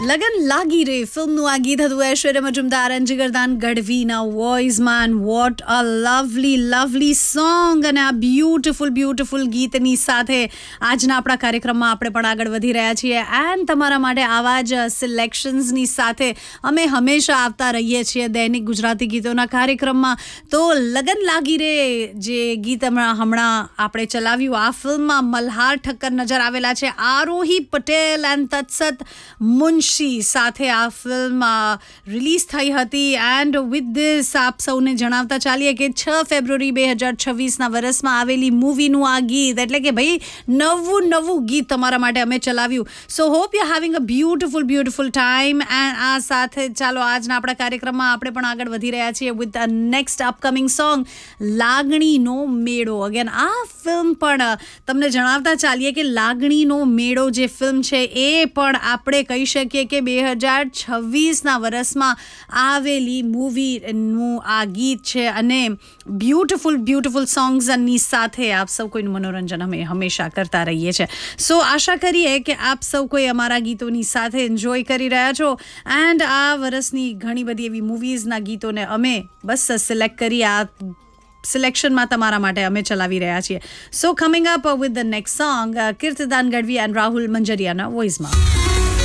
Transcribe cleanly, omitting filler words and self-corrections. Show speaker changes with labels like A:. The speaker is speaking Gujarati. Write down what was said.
A: લગન લાગી રે ફિલ્મનું આ ગીત હતું ઐશ્વર્ય મજુમદાર અને જીગરદાન ગઢવીના વોઇસમાં. વોટ અ લવલી સોંગ અને આ બ્યુટીફુલ ગીતની સાથે આજના આપણા કાર્યક્રમમાં આપણે પણ આગળ વધી રહ્યા છીએ. એન્ડ તમારા માટે આવા જ સિલેક્શન્સની સાથે અમે હંમેશા આવતા રહીએ છીએ દૈનિક ગુજરાતી ગીતોના કાર્યક્રમમાં. તો લગન લાગી રે જે ગીત હમણાં આપણે ચલાવ્યું, આ ફિલ્મમાં મલ્હાર ઠક્કર નજર આવેલા છે, આરોહી પટેલ એન્ડ તત્સત મુનશી સાથે આ ફિલ્મ રિલીઝ થઈ હતી. એન્ડ વિથ ધીસ આપ સૌને જણાવતા ચાલીએ કે 6 ફેબ્રુઆરી 2026ના વર્ષમાં આવેલી મૂવીનું આ ગીત, એટલે કે ભાઈ નવું ગીત તમારા માટે અમે ચલાવ્યું. સો hope you having a beautiful time. And આ સાથે ચાલો આજના આપણા કાર્યક્રમમાં આપણે પણ આગળ વધી રહ્યા છીએ with the next upcoming song લાગણીનો મેળો. અગેન આ ફિલ્મ પણ તમને જણાવતા ચાલીએ કે લાગણીનો મેળો જે ફિલ્મ છે એ પણ આપણે કહી શકીએ કે 2026ના વર્ષમાં આવેલી મૂવીનું આ ગીત છે. અને બ્યુટીફુલ સોંગ્સની સાથે આપ સૌ કોઈનું મનોરંજન અમે હંમેશા કરતા રહીએ છીએ. સો આશા કરીએ કે આપ સૌ કોઈ અમારા ગીતોની સાથે એન્જોય કરી રહ્યા છો. એન્ડ આ વર્ષની ઘણી બધી એવી મૂવીઝના ગીતોને અમે બસ સિલેક્ટ કરી આ સિલેક્શનમાં તમારા માટે અમે ચલાવી રહ્યા છીએ. સો coming up with the next song Kirtidan Gadhvi and Rahul મંજરિયાના વોઇસમાં.